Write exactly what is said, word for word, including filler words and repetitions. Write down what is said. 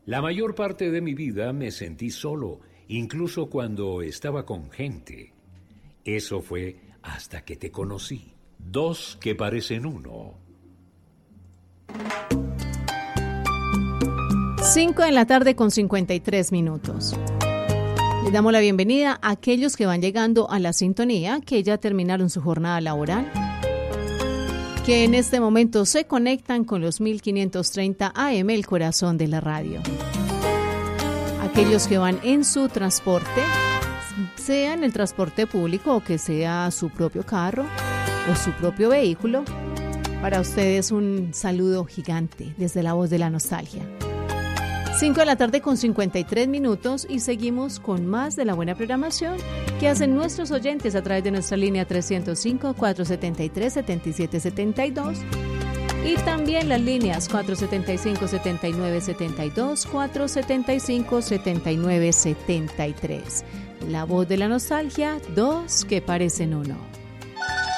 La mayor parte de mi vida me sentí solo, incluso cuando estaba con gente. Eso fue hasta que te conocí. Dos que parecen uno. cinco de la tarde con cincuenta y tres minutos. Les damos la bienvenida a aquellos que van llegando a la sintonía, que ya terminaron su jornada laboral, que en este momento se conectan con los mil quinientos treinta A M, el corazón de la radio. Aquellos que van en su transporte, sea en el transporte público o que sea su propio carro o su propio vehículo, para ustedes un saludo gigante desde la voz de la nostalgia. cinco de la tarde con cincuenta y tres minutos y seguimos con más de la buena programación que hacen nuestros oyentes a través de nuestra línea trescientos cinco, cuatrocientos setenta y tres, setenta y siete setenta y dos y también las líneas cuatrocientos setenta y cinco, setenta y nueve setenta y dos, cuatrocientos setenta y cinco, setenta y nueve setenta y tres. La voz de la nostalgia, dos que parecen uno.